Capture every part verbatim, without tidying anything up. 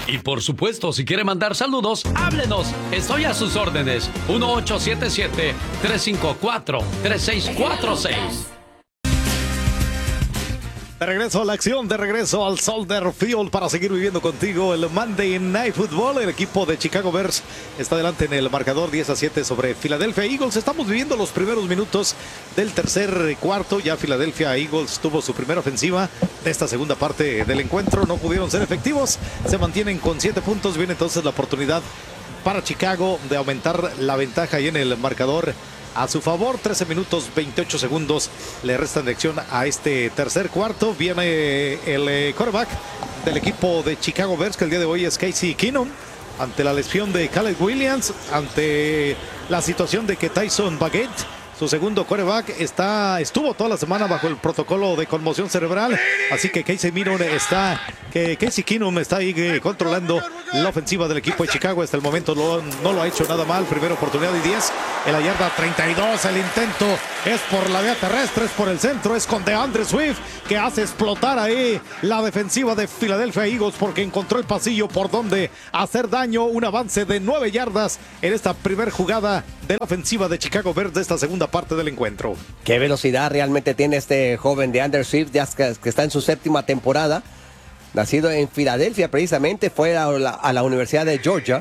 Y por supuesto, si quiere mandar saludos, háblenos. Estoy a sus órdenes. uno ocho siete siete, tres cinco cuatro, tres seis cuatro seis. De regreso a la acción, de regreso al Soldier Field para seguir viviendo contigo el Monday Night Football. El equipo de Chicago Bears está adelante en el marcador diez a siete sobre Philadelphia Eagles. Estamos viviendo los primeros minutos del tercer cuarto. Ya Philadelphia Eagles tuvo su primera ofensiva de esta segunda parte del encuentro. No pudieron ser efectivos. Se mantienen con siete puntos. Viene entonces la oportunidad para Chicago de aumentar la ventaja ahí en el marcador a su favor. Trece minutos veintiocho segundos le restan de acción a este tercer cuarto. Viene el quarterback del equipo de Chicago Bears, que el día de hoy es Casey Keenum, ante la lesión de Caleb Williams, ante la situación de que Tyson Bagent, su segundo quarterback, está, estuvo toda la semana bajo el protocolo de conmoción cerebral. Así que Casey Keenum está, que Casey Keenum está ahí eh, controlando la ofensiva del equipo de Chicago. Hasta el momento lo, no lo ha hecho nada mal. Primera oportunidad y diez. En la yarda treinta y dos. El intento es por la vía terrestre, es por el centro, es con DeAndre Swift, que hace explotar ahí la defensiva de Philadelphia Eagles porque encontró el pasillo por donde hacer daño. Un avance de nueve yardas en esta primera jugada de la ofensiva de Chicago Bears de esta segunda parte del encuentro. Qué velocidad realmente tiene este joven de DeAndre Swift, ya que, que está en su séptima temporada. Nacido en Filadelfia, precisamente, fue a la, a la Universidad de Georgia.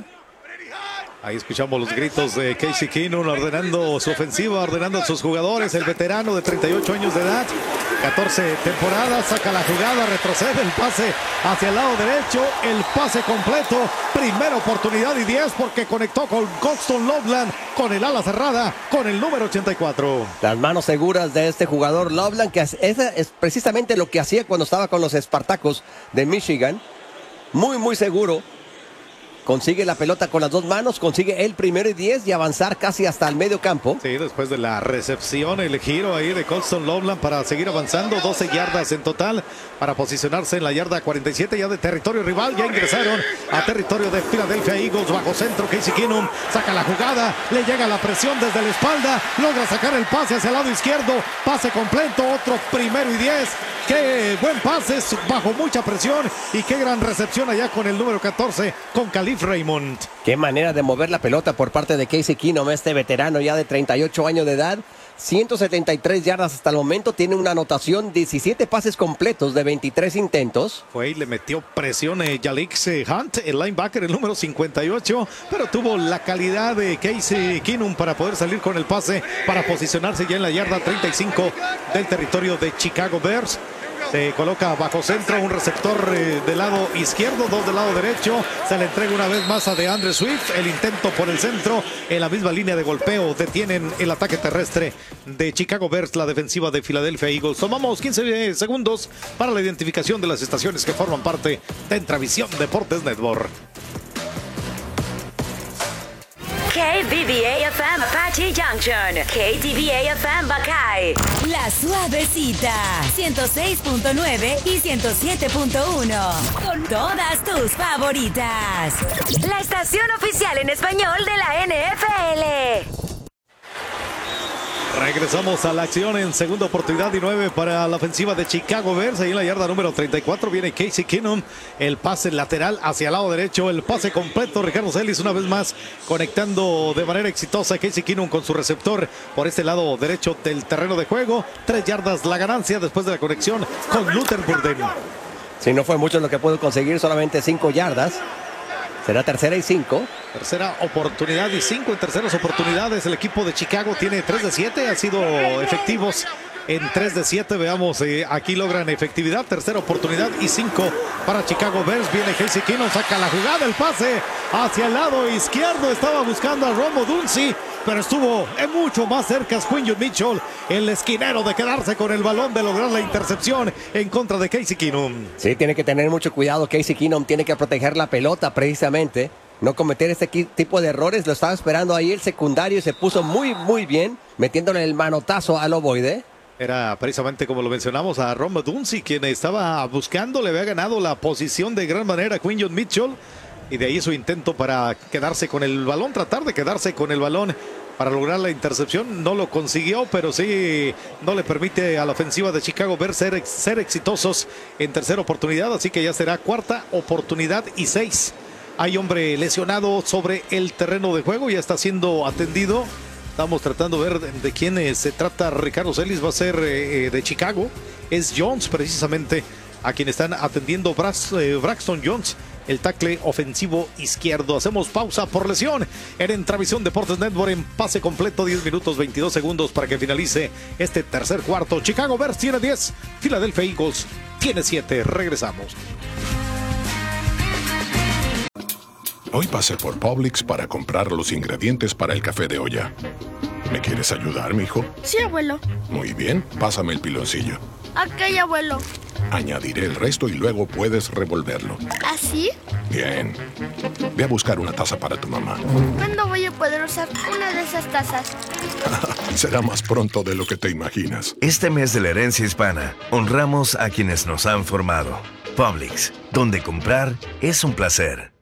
Ahí escuchamos los gritos de Casey Keenum ordenando su ofensiva, ordenando a sus jugadores. El veterano de treinta y ocho años de edad, catorce temporadas, saca la jugada, retrocede el pase hacia el lado derecho, el pase completo, primera oportunidad y diez porque conectó con Colston Loveland, con el ala cerrada, con el número ochenta y cuatro. Las manos seguras de este jugador Loveland, que es, es, es precisamente lo que hacía cuando estaba con los Espartacos de Michigan. Muy, muy seguro. Consigue la pelota con las dos manos, consigue el primero y diez y avanzar casi hasta el medio campo. Sí, después de la recepción, el giro ahí de Colston Loveland para seguir avanzando. doce yardas en total para posicionarse en la yarda cuarenta y siete ya de territorio rival. Ya ingresaron a territorio de Philadelphia Eagles bajo centro. Casey Keenum saca la jugada, le llega la presión desde la espalda, logra sacar el pase hacia el lado izquierdo. Pase completo, otro primero y diez. Qué buen pase bajo mucha presión y qué gran recepción allá con el número catorce, con Khalif Raymond. Qué manera de mover la pelota por parte de Casey Keenum, este veterano ya de treinta y ocho años de edad. ciento setenta y tres yardas hasta el momento, tiene una anotación, diecisiete pases completos de veintitrés intentos. Fue y le metió presión eh, Jalix eh, Hunt, el linebacker, el número cincuenta y ocho, pero tuvo la calidad de Casey Keenum para poder salir con el pase, para posicionarse ya en la yarda treinta y cinco del territorio de Chicago Bears. Se coloca bajo centro, un receptor eh, del lado izquierdo, dos del lado derecho. Se le entrega una vez más a DeAndre Swift. El intento por el centro en la misma línea de golpeo. Detienen el ataque terrestre de Chicago Bears, la defensiva de Philadelphia Eagles. Tomamos quince segundos para la identificación de las estaciones que forman parte de Entravisión Deportes Network. K B B A F M Apache Junction, K T V A F M Buckeye, La Suavecita, ciento seis punto nueve y ciento siete punto uno, con todas tus favoritas. La estación oficial en español de la N F L. Regresamos a la acción en segunda oportunidad y nueve para la ofensiva de Chicago Bears. Ahí en la yarda número treinta y cuatro viene Casey Keenum. El pase lateral hacia el lado derecho. El pase completo. Ricardo Celis una vez más conectando de manera exitosa Casey Keenum con su receptor por este lado derecho del terreno de juego. Tres yardas la ganancia después de la conexión con Luther Burden. Si no fue mucho lo que pudo conseguir, solamente cinco yardas. Será tercera y cinco. Tercera oportunidad y cinco en terceras oportunidades. El equipo de Chicago tiene tres de siete. Han sido efectivos en tres de siete. Veamos, eh, aquí logran efectividad. Tercera oportunidad y cinco para Chicago Bears. Viene Casey Keenum, saca la jugada, el pase hacia el lado izquierdo. Estaba buscando a Rome Odunsi, pero estuvo en mucho más cerca Quinyon Mitchell, el esquinero, de quedarse con el balón, de lograr la intercepción en contra de Casey Keenum. Sí, tiene que tener mucho cuidado. Casey Keenum tiene que proteger la pelota precisamente, no cometer este tipo de errores. Lo estaba esperando ahí el secundario y se puso muy, muy bien, metiéndole el manotazo al ovoide. Era precisamente como lo mencionamos a Rome Odunsi, quien estaba buscando, le había ganado la posición de gran manera a Quinyon Mitchell. Y de ahí su intento para quedarse con el balón, tratar de quedarse con el balón para lograr la intercepción. No lo consiguió, pero sí no le permite a la ofensiva de Chicago Bears ser, ser exitosos en tercera oportunidad. Así que ya será cuarta oportunidad y seis. Hay hombre lesionado sobre el terreno de juego, ya está siendo atendido. Estamos tratando de ver de, de quién eh, se trata. Ricardo Celis va a ser eh, de Chicago. Es Jones precisamente a quien están atendiendo. Brax, eh, Braxton Jones, el tackle ofensivo izquierdo. Hacemos pausa por lesión en Entravisión Deportes Network en pase completo. diez minutos veintidós segundos para que finalice este tercer cuarto. Chicago Bears tiene diez, Philadelphia Eagles tiene siete. Regresamos. Hoy pasé por Publix para comprar los ingredientes para el café de olla. ¿Me quieres ayudar, mijo? Sí, abuelo. Muy bien, pásame el piloncillo. Ok, abuelo. Añadiré el resto y luego puedes revolverlo. ¿Así? Bien. Ve a buscar una taza para tu mamá. ¿Cuándo voy a poder usar una de esas tazas? Será más pronto de lo que te imaginas. Este mes de la herencia hispana, honramos a quienes nos han formado. Publix, donde comprar es un placer.